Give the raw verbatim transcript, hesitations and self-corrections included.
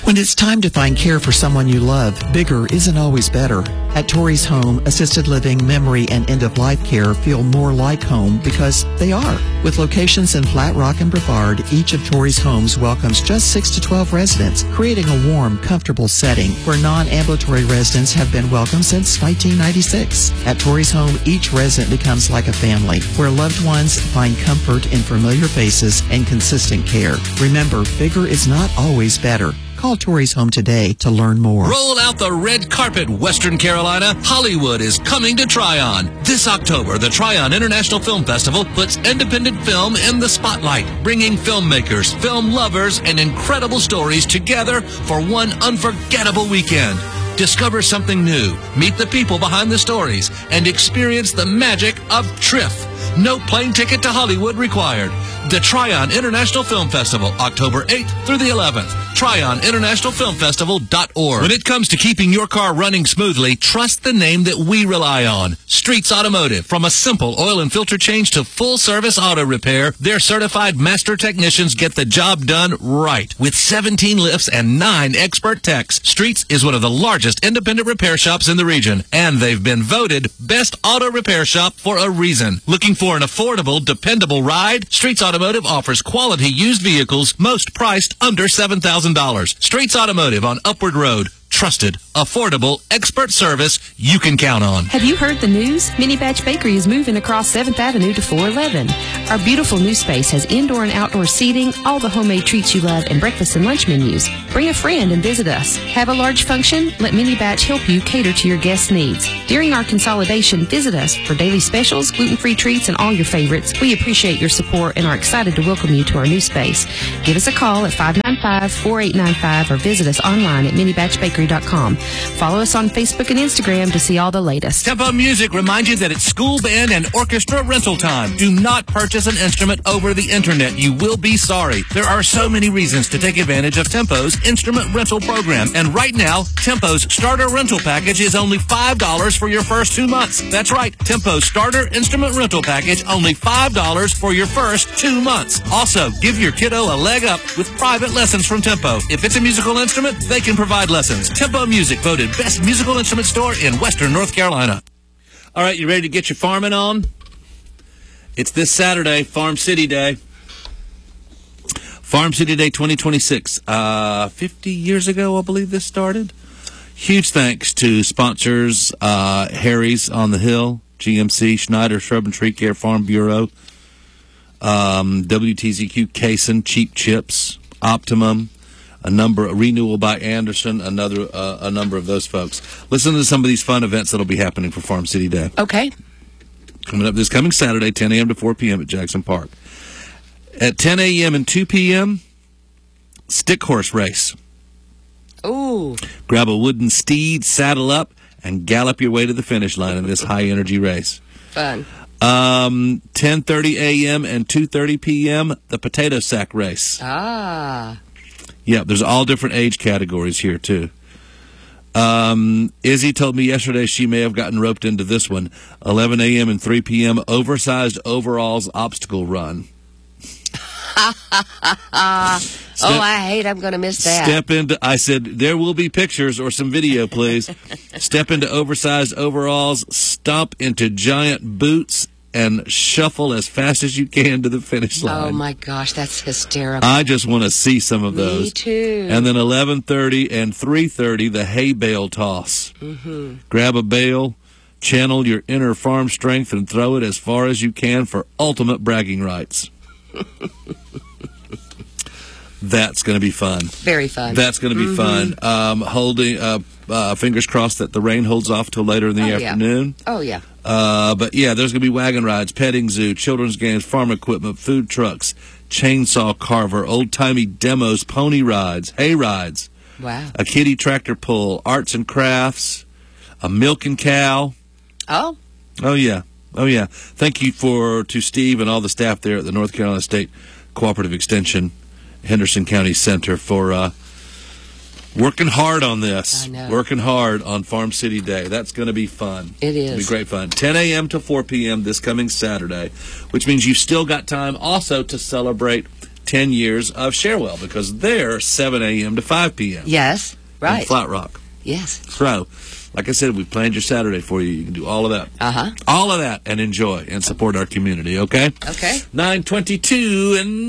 When it's time to find care for someone you love, bigger isn't always better. At Torrey's Home, assisted living, memory, and end-of-life care feel more like home because they are. With locations in Flat Rock and Brevard, each of Torrey's homes welcomes just six to twelve residents, creating a warm, comfortable setting where non-ambulatory residents have been welcome since nineteen ninety-six. At Torrey's Home, each resident becomes like a family, where loved ones find comfort in familiar faces and consistent care. Remember, bigger is not always better. Call Torrey's Home today to learn more. Roll out the red carpet, Western Carolina. Hollywood is coming to Tryon. This October, the Tryon International Film Festival puts independent film in the spotlight, bringing filmmakers, film lovers, and incredible stories together for one unforgettable weekend. Discover something new, meet the people behind the stories, and experience the magic of T R I F. No plane ticket to Hollywood required. The Tryon International Film Festival, October eighth through the eleventh. Tryon International Film Festival dot org. When it comes to keeping your car running smoothly, trust the name that we rely on. Streets Automotive. From a simple oil and filter change to full-service auto repair, their certified master technicians get the job done right. With seventeen lifts and nine expert techs, Streets is one of the largest independent repair shops in the region, and they've been voted Best Auto Repair Shop for a reason. Looking for an affordable, dependable ride? Streets Automotive offers quality used vehicles, most priced under seven thousand dollars. Streets Automotive on Upward Road. Trusted, affordable, expert service you can count on. Have you heard the news? Mini Batch Bakery is moving across seventh Avenue to four eleven. Our beautiful new space has indoor and outdoor seating, all the homemade treats you love, and breakfast and lunch menus. Bring a friend and visit us. Have a large function? Let Mini Batch help you cater to your guests' needs. During our consolidation, visit us for daily specials, gluten-free treats, and all your favorites. We appreciate your support and are excited to welcome you to our new space. Give us a call at five nine five, four eight nine five or visit us online at mini batch bakery dot com. Follow us on Facebook and Instagram to see all the latest. Tempo Music reminds you that it's school band and orchestra rental time. Do not purchase an instrument over the internet. You will be sorry. There are so many reasons to take advantage of Tempo's instrument rental program. And right now, Tempo's starter rental package is only five dollars for your first two months. That's right. Tempo's starter instrument rental package, only five dollars for your first two months. Also, give your kiddo a leg up with private lessons from Tempo. If it's a musical instrument, they can provide lessons. Tempo Music, voted best musical instrument store in Western North Carolina. All right, you ready to get your farming on? It's this Saturday, Farm City Day. Farm City Day twenty twenty-six. Uh, fifty years ago, I believe this started. Huge thanks to sponsors, uh, Harry's on the Hill, G M C, Schneider, Shrub and Tree Care, Farm Bureau, um, W T Z Q, Cason, Cheap Chips, Optimum, a number, Renewal by Anderson, another, uh, a number of those folks. Listen to some of these fun events that'll be happening for Farm City Day. Okay. Coming up this coming Saturday, ten a.m. to four p.m. at Jackson Park. At ten a.m. and two p.m., stick horse race. Ooh. Grab a wooden steed, saddle up, and gallop your way to the finish line in this high-energy race. Fun. Um, ten thirty a.m. and two thirty p.m., the potato sack race. Ah. Yeah, there's all different age categories here, too. Um, Izzy told me yesterday she may have gotten roped into this one. eleven a.m. and three p.m., oversized overalls obstacle run. oh, I hate I'm going to miss that. Step into, I said, there will be pictures or some video, please. Step into oversized overalls, stomp into giant boots, and shuffle as fast as you can to the finish line. Oh, my gosh, that's hysterical. I just want to see some of those. Me too. And then eleven thirty and three thirty, the hay bale toss. Mm-hmm. Grab a bale, channel your inner farm strength, and throw it as far as you can for ultimate bragging rights. That's going to be fun. Very fun. That's going to be mm-hmm. fun. Um, holding, uh, uh, fingers crossed that the rain holds off till later in the oh, afternoon. Yeah. Oh, yeah. Uh, but, yeah, there's going to be wagon rides, petting zoo, children's games, farm equipment, food trucks, chainsaw carver, old-timey demos, pony rides, hay rides. Wow. A kiddie tractor pull, arts and crafts, a milk and cow. Oh. Oh, yeah. Oh, yeah. Thank you for to Steve and all the staff there at the North Carolina State Cooperative Extension Henderson County Center for uh, working hard on this. I know. Working hard on Farm City Day. That's going to be fun. It is. It'll be great fun. ten a.m. to four p.m. this coming Saturday, which means you've still got time also to celebrate ten years of Sharewell, because they're seven a.m. to five p.m. Yes, right. in Flat Rock. Yes. So, like I said, we planned your Saturday for you. You can do all of that. Uh-huh. All of that and enjoy and support our community, okay? Okay. nine twenty-two and